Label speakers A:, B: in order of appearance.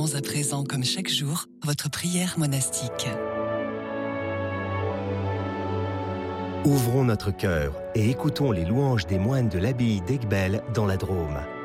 A: Commençons à présent, comme chaque jour, votre prière monastique.
B: Ouvrons notre cœur et écoutons les louanges des moines de l'abbaye d'Aiguebelle dans la Drôme.